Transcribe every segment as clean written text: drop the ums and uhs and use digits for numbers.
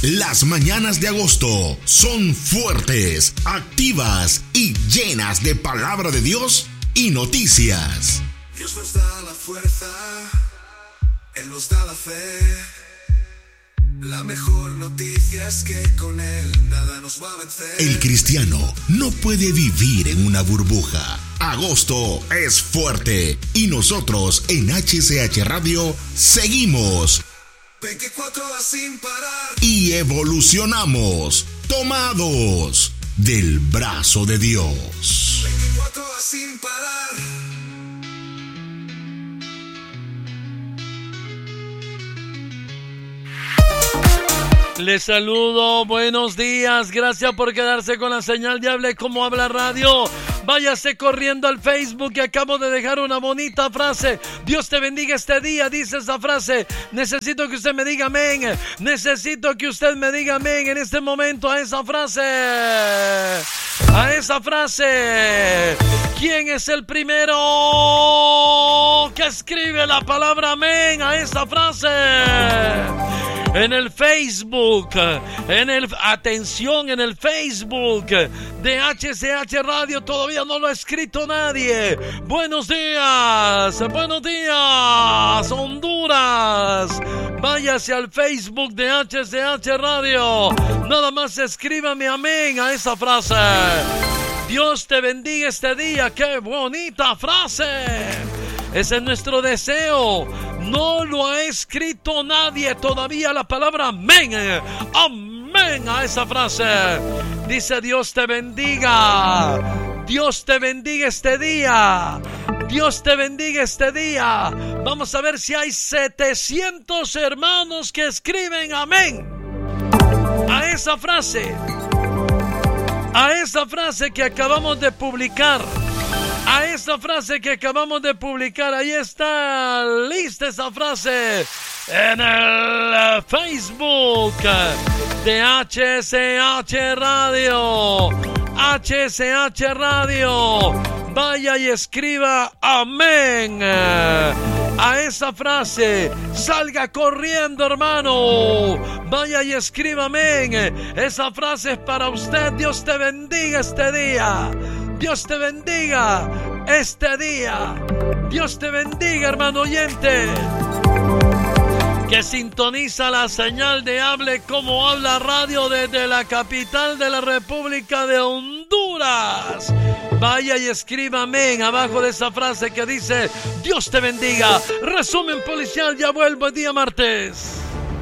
Las mañanas de agosto son fuertes, activas y llenas de palabra de Dios y noticias. Dios nos da la fuerza, Él nos da la fe. La mejor noticia es que con Él nada nos va a vencer. El cristiano no puede vivir en una burbuja. Agosto es fuerte y nosotros en HCH Radio seguimos 24 horas sin parar y evolucionamos, tomados del brazo de Dios. 24 horas sin parar. Les saludo, buenos días, gracias por quedarse con la señal de Hable Como Habla Radio. Váyase corriendo al Facebook que acabo de dejar una bonita frase. Dios te bendiga este día, dice esa frase. Necesito que usted me diga amén. Necesito que usted me diga amén en este momento a esa frase. A esa frase. ¿Quién es el primero que escribe la palabra amén a esa frase? En el Facebook, en el Facebook de HCH Radio todavía no lo ha escrito nadie. Buenos días, Honduras. Váyase al Facebook de HCH Radio. Nada más escríbame amén a esa frase. Dios te bendiga este día. ¡Qué bonita frase! Ese es nuestro deseo. No lo ha escrito nadie todavía la palabra amén. Amén a esa frase. Dice Dios te bendiga. Dios te bendiga este día. Dios te bendiga este día. Vamos a ver si hay 700 hermanos que escriben amén a esa frase. A esa frase que acabamos de publicar. A esa frase que acabamos de publicar. Ahí está lista esa frase en el Facebook de HCH Radio. HCH Radio. Vaya y escriba amén a esa frase. Salga corriendo, hermano. Vaya y escriba amén. Esa frase es para usted. Dios te bendiga este día. Dios te bendiga este día. Dios te bendiga, hermano oyente, que sintoniza la señal de Hable Como Habla Radio desde la capital de la República de Honduras. Vaya y escriba amén abajo de esa frase que dice Dios te bendiga. Resumen policial, ya vuelvo el día martes.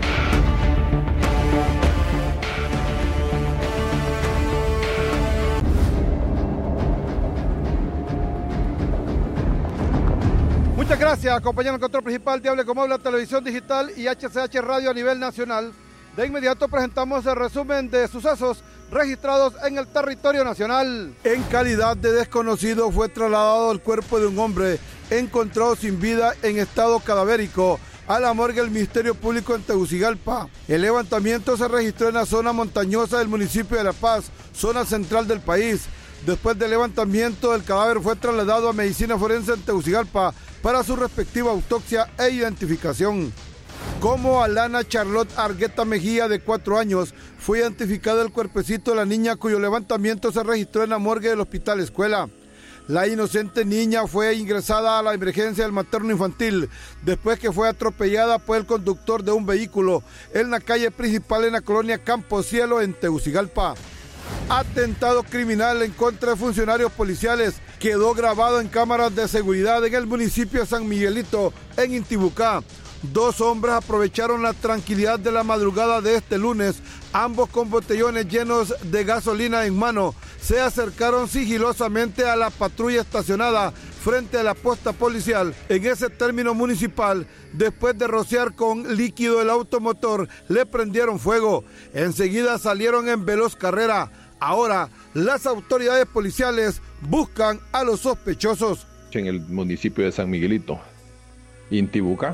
Muchas gracias, acompañando el control principal de Hable Como Habla Televisión Digital y HCH Radio a nivel nacional. De inmediato presentamos el resumen de sucesos registrados en el territorio nacional. En calidad de desconocido fue trasladado el cuerpo de un hombre encontrado sin vida en estado cadavérico a la morgue del Ministerio Público en Tegucigalpa. El levantamiento se registró en la zona montañosa del municipio de La Paz, zona central del país. Después del levantamiento, el cadáver fue trasladado a medicina forense en Tegucigalpa para su respectiva autopsia e identificación. Como Alana Charlotte Argueta Mejía, de 4 años, fue identificado el cuerpecito de la niña cuyo levantamiento se registró en la morgue del Hospital Escuela. La inocente niña fue ingresada a la emergencia del materno infantil después que fue atropellada por el conductor de un vehículo en la calle principal en la colonia Campo Cielo en Tegucigalpa. Atentado criminal en contra de funcionarios policiales quedó grabado en cámaras de seguridad en el municipio de San Miguelito, en Intibucá. 2 hombres aprovecharon la tranquilidad de la madrugada de este lunes, ambos con botellones llenos de gasolina en mano. Se acercaron sigilosamente a la patrulla estacionada frente a la posta policial en ese término municipal. Después de rociar con líquido el automotor, le prendieron fuego. Enseguida salieron en veloz carrera. Ahora, las autoridades policiales buscan a los sospechosos. En el municipio de San Miguelito, Intibucá,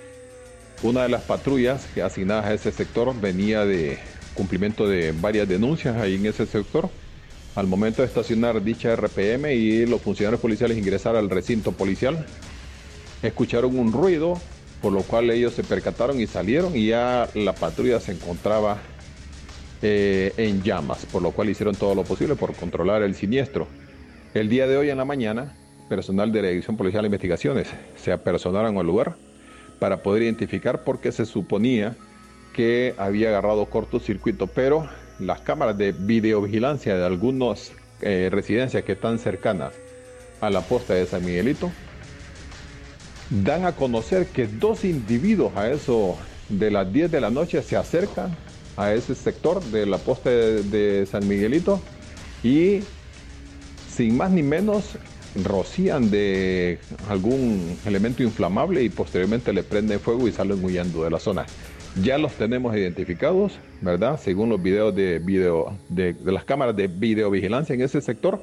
una de las patrullas asignadas a ese sector venía de cumplimiento de varias denuncias ahí en ese sector. Al momento de estacionar dicha RPM y los funcionarios policiales ingresar al recinto policial, escucharon un ruido, por lo cual ellos se percataron y salieron, y ya la patrulla se encontraba en llamas, por lo cual hicieron todo lo posible por controlar el siniestro. El día de hoy en la mañana, personal de la Dirección Policial de Investigaciones se apersonaron al lugar para poder identificar por qué se suponía que había agarrado cortocircuito, pero las cámaras de videovigilancia de algunas residencias que están cercanas a la posta de San Miguelito dan a conocer que 2 individuos a eso de las 10 de la noche se acercan a ese sector de la posta de San Miguelito y sin más ni menos rocían de algún elemento inflamable y posteriormente le prenden fuego y salen huyendo de la zona. Ya los tenemos identificados, ¿verdad? Según los videos de las cámaras de videovigilancia en ese sector,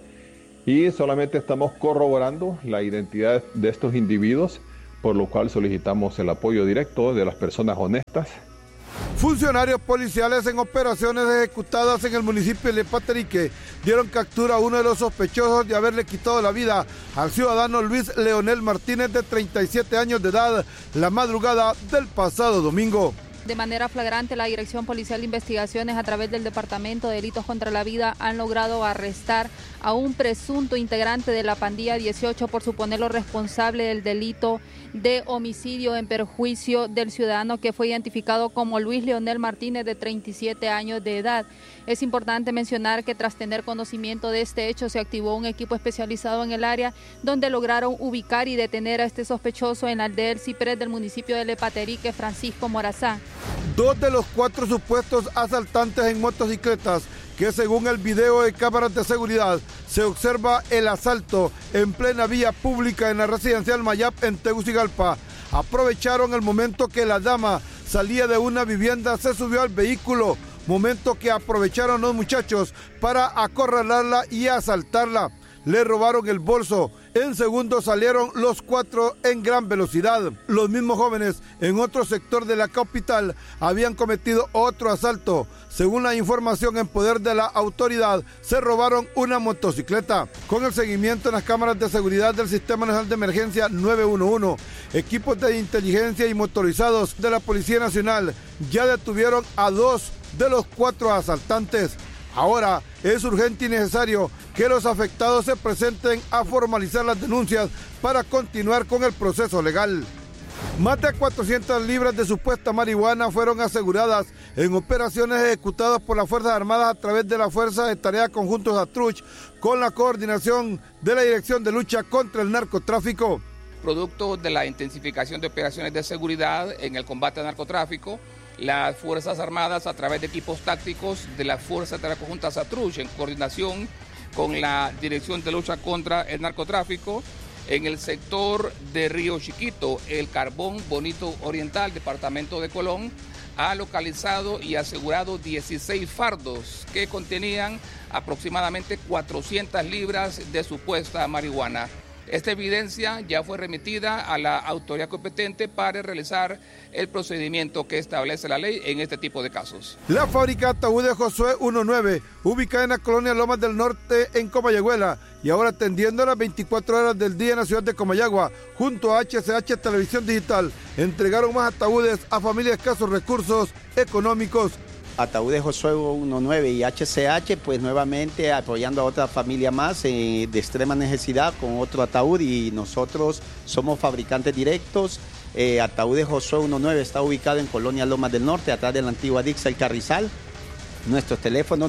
y solamente estamos corroborando la identidad de estos individuos, por lo cual solicitamos el apoyo directo de las personas honestas. Funcionarios policiales en operaciones ejecutadas en el municipio de Lepaterique dieron captura a uno de los sospechosos de haberle quitado la vida al ciudadano Luis Leonel Martínez, de 37 años de edad, la madrugada del pasado domingo. De manera flagrante, la Dirección Policial de Investigaciones, a través del Departamento de Delitos contra la Vida, han logrado arrestar a un presunto integrante de la pandilla 18 por suponerlo responsable del delito de homicidio en perjuicio del ciudadano, que fue identificado como Luis Leonel Martínez, de 37 años de edad. Es importante mencionar que tras tener conocimiento de este hecho, se activó un equipo especializado en el área, donde lograron ubicar y detener a este sospechoso en la aldea El Ciprés del municipio de Lepaterique, Francisco Morazán. 2 de los 4 supuestos asaltantes en motocicletas, que según el video de cámaras de seguridad se observa el asalto en plena vía pública en la residencial Mayap en Tegucigalpa, aprovecharon el momento que la dama salía de una vivienda, se subió al vehículo, momento que aprovecharon los muchachos para acorralarla y asaltarla. Le robaron el bolso. En segundos salieron los 4 en gran velocidad. Los mismos jóvenes en otro sector de la capital habían cometido otro asalto. Según la información en poder de la autoridad, se robaron una motocicleta. Con el seguimiento en las cámaras de seguridad del Sistema Nacional de Emergencia 911, equipos de inteligencia y motorizados de la Policía Nacional ya detuvieron a 2 de los 4 asaltantes. Ahora es urgente y necesario que los afectados se presenten a formalizar las denuncias para continuar con el proceso legal. Más de 400 libras de supuesta marihuana fueron aseguradas en operaciones ejecutadas por las Fuerzas Armadas a través de la Fuerza de Tarea Conjuntos ATRUCH, con la coordinación de la Dirección de Lucha contra el Narcotráfico. Producto de la intensificación de operaciones de seguridad en el combate al narcotráfico, las Fuerzas Armadas, a través de equipos tácticos de la Fuerza de Tarea Conjunta ATRUCH, en coordinación con la Dirección de Lucha contra el Narcotráfico, en el sector de Río Chiquito, el Carbón Bonito Oriental, departamento de Colón, ha localizado y asegurado 16 fardos que contenían aproximadamente 400 libras de supuesta marihuana. Esta evidencia ya fue remitida a la autoridad competente para realizar el procedimiento que establece la ley en este tipo de casos. La fábrica Ataúdes Josué 19, ubicada en la colonia Lomas del Norte en Comayagüela, y ahora atendiendo las 24 horas del día en la ciudad de Comayagua, junto a HCH Televisión Digital, entregaron más ataúdes a familias de escasos recursos económicos. Ataúdes Josué 19 y HCH, pues nuevamente apoyando a otra familia más de extrema necesidad con otro ataúd, y nosotros somos fabricantes directos. Ataúdes Josué 19 está ubicado en Colonia Lomas del Norte, atrás de la antigua Dixa El Carrizal. Nuestros teléfonos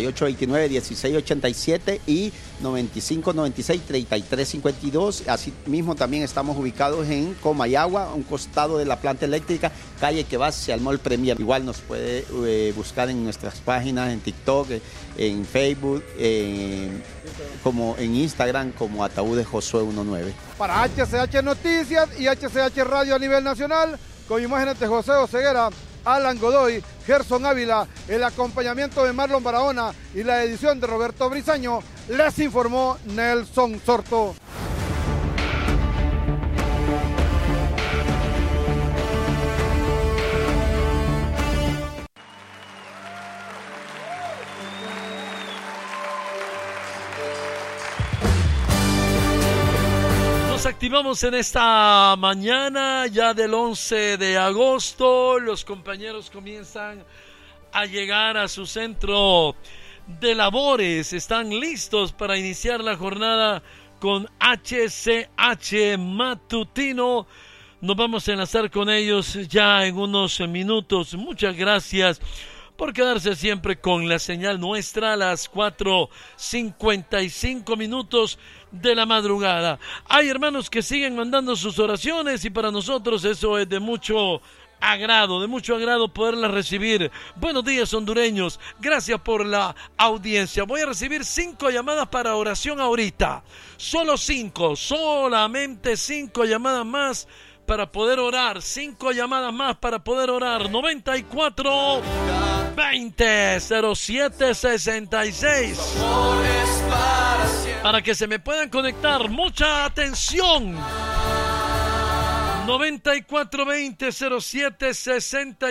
9829-1687 y 9596-3352. Asimismo también estamos ubicados en Comayagua, a un costado de la planta eléctrica, calle que va hacia el Mall Premier. Igual nos puede buscar en nuestras páginas, en TikTok, en Facebook, como en Instagram, como Ataúdes Josué 19. Para HCH Noticias y HCH Radio a nivel nacional, con imágenes de José Oseguera, Alan Godoy, Gerson Ávila, el acompañamiento de Marlon Barahona y la edición de Roberto Brizaño, les informó Nelson Sorto. Nos activamos en esta mañana ya del 11 de agosto. Los compañeros comienzan a llegar a su centro de labores. Están listos para iniciar la jornada con HCH Matutino. Nos vamos a enlazar con ellos ya en unos minutos. Muchas gracias por quedarse siempre con la señal nuestra a las 4:55 minutos de la madrugada. Hay hermanos que siguen mandando sus oraciones y para nosotros eso es de mucho agrado poderlas recibir. Buenos días, hondureños. Gracias por la audiencia. Voy a recibir 5 llamadas para oración ahorita. Solamente 5 llamadas más para poder orar. 5 llamadas más para poder orar. 94 20 07 66. Para que se me puedan conectar. Mucha atención. 94 20 07 66.